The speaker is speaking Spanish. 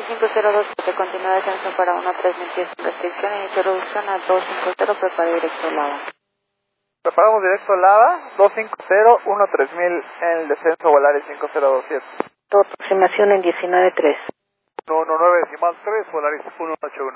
502, continúa descenso para 13000 pies sin restricción, inicio reducción a 250, prepara directo Lava. Preparamos directo Lava, 250, 13000 en el descenso Volaris 5027. Tu aproximación en 19.3. 119 decimal 3, Volaris 181.